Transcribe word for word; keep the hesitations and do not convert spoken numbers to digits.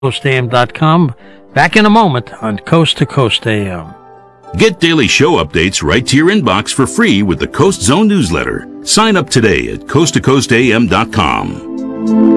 coast a m dot com. Back in a moment on Coast to Coast A M. Get daily show updates right to your inbox for free with the Coast Zone newsletter. Sign up today at coast to coast a m dot com.